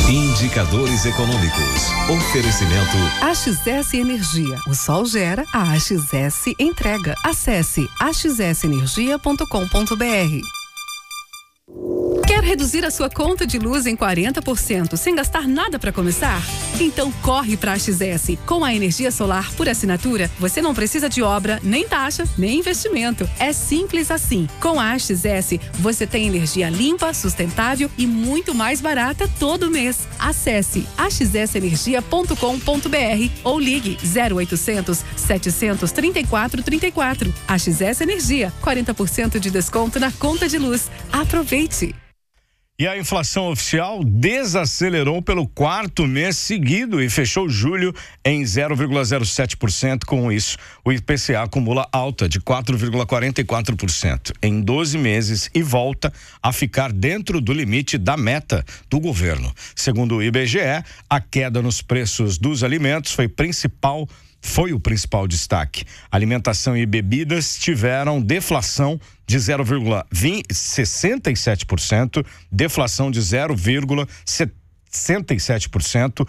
Indicadores econômicos. Oferecimento AXS Energia. O sol gera, a AXS entrega. Acesse axsenergia.com.br. Quer reduzir a sua conta de luz em 40% sem gastar nada para começar? Então corre para a AXS. Com a energia solar por assinatura, você não precisa de obra, nem taxa, nem investimento. É simples assim. Com a AXS, você tem energia limpa, sustentável e muito mais barata todo mês. Acesse axsenergia.com.br ou ligue 0800 734 34. AXS Energia, 40% de desconto na conta de luz. Aproveite! E a inflação oficial desacelerou pelo quarto mês seguido e fechou julho em 0,07%. Com isso, o IPCA acumula alta de 4,44% em 12 meses e volta a ficar dentro do limite da meta do governo. Segundo o IBGE, a queda nos preços dos alimentos foi o principal destaque. Alimentação e bebidas tiveram deflação de 0,67%, deflação de 0,67%